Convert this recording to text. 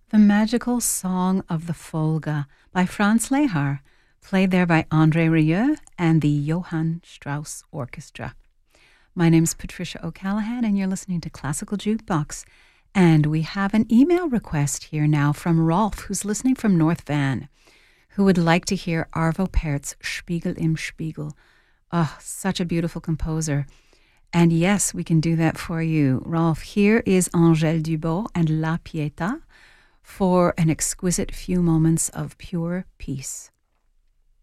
The Magical Song of the Folga by Franz Lehár, played there by André Rieu and the Johann Strauss Orchestra. My name's Patricia O'Callaghan, and you're listening to Classical Jukebox. And we have an email request here now from Rolf, who's listening from North Van, who would like to hear Arvo Pärt's Spiegel im Spiegel. Oh, such a beautiful composer. And yes, we can do that for you. Rolf, here is Angèle Dubos and La Pietà for an exquisite few moments of pure peace.